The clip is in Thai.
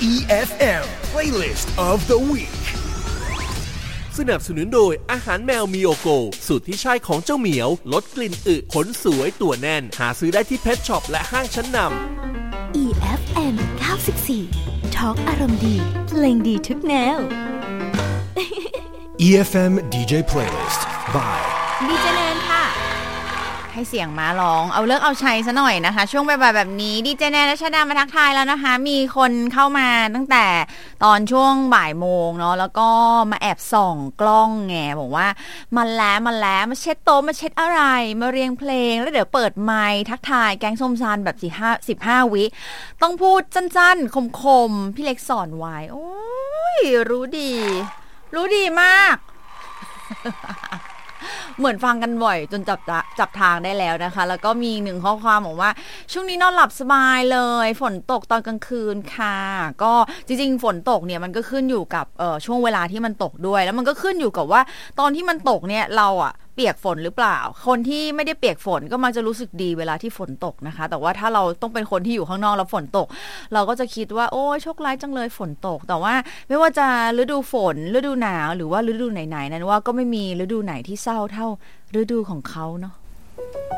EFM Playlist of the Week สนับสนุนโดยอาหารแมวมิโอโกสูตรที่ใช่ของเจ้าเหมียวลดกลิ่นอึขนสวยตัวแน่นหาซื้อได้ที่เพทช็อปและห้างชั้นนำ EFM 94 Talk อารมณ์ดีเพลงดีทุกแนว EFM DJ Playlist by ดีเจแนนค่ะให้เสียงม้าร้องเอาเลิกเอาชัยซะหน่อยนะคะช่วงบ่ายๆแบบนี้ดีเจแนนและชดามาทักทายแล้วนะคะมีคนเข้ามาตั้งแต่ตอนช่วงบ่ายโมงเนาะแล้วก็มาแอบส่องกล้องแงบอกว่ามาแล้วมาเช็ดโต๊ะมาเช็ดอะไรมาเรียงเพลงแล้วเดี๋ยวเปิดไมค์ทักทายแก๊งส้มซานแบบ15วิต้องพูดสั้นๆคมๆพี่เล็กสอนไว้โอ้ยรู้ดีมากเหมือนฟังกันบ่อยจนจับทางได้แล้วนะคะแล้วก็มีหนึ่งข้อความบอกว่าช่วงนี้นอนหลับสบายเลยฝนตกตอนกลางคืนค่ะก็จริงๆฝนตกเนี่ยมันก็ขึ้นอยู่กับช่วงเวลาที่มันตกด้วยแล้วมันก็ขึ้นอยู่กับว่าตอนที่มันตกเนี่ยเราอะเปียกฝนหรือเปล่าคนที่ไม่ได้เปียกฝนก็มักจะรู้สึกดีเวลาที่ฝนตกนะคะแต่ว่าถ้าเราต้องเป็นคนที่อยู่ข้างนอกแล้วฝนตกเราก็จะคิดว่าโอ้ยโชคร้ายจังเลยฝนตกแต่ว่าไม่ว่าจะฤดูฝนฤดูหนาวหรือว่าฤดูไหนๆนั้นว่าก็ไม่มีฤดูไหนที่เศร้าเท่าฤดูของเขาเนาะ